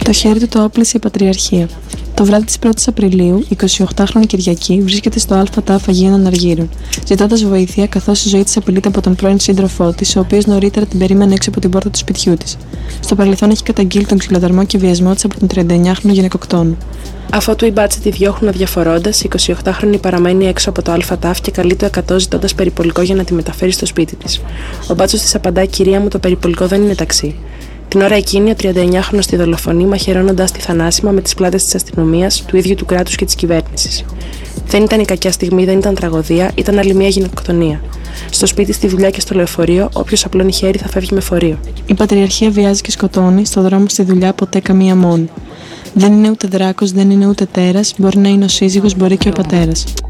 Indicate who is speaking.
Speaker 1: Στο χέρι του το όπλησε η Πατριαρχία. Το βράδυ της 1ης Απριλίου, η 28χρονη Κυριακή βρίσκεται στο ΑΤΑΦ Αγίων Αναργύρων, ζητώντας βοήθεια καθώς η ζωή της απειλείται από τον πρώην σύντροφό της, ο οποίος νωρίτερα την περίμενε έξω από την πόρτα του σπιτιού της. Στο παρελθόν έχει καταγγείλει τον ξυλοδαρμό και βιασμό της από τον 39χρονο γυναικοκτόνο.
Speaker 2: Αφότου οι μπάτσοι τη διώχνουν αδιαφορώντας, η 28χρονη παραμένει έξω από το ΑΤΑΦ και καλεί το 100 ζητώντας περιπολικό για να τη μεταφέρει στο σπίτι της. Ο μπάτσος της απαντά: «Κυρία μου, το περιπολικό δεν είναι ταξί». Την ώρα εκείνη, ο 39χρονος τη δολοφονεί, μαχαιρώνοντας τη θανάσιμα με τις πλάτες της αστυνομίας, του ίδιου του κράτους και της κυβέρνησης. Δεν ήταν η κακιά στιγμή, δεν ήταν τραγωδία, ήταν άλλη μια γυναικοκτονία. Στο σπίτι, στη δουλειά και στο λεωφορείο, όποιος απλώνει χέρι θα φεύγει με φορείο.
Speaker 1: Η Πατριαρχία βιάζει και σκοτώνει, στο δρόμο στη δουλειά ποτέ καμία μόνη. Δεν είναι ούτε δράκος, δεν είναι ούτε τέρας, μπορεί να είναι ο σύζυγος, μπορεί και ο πατέρας.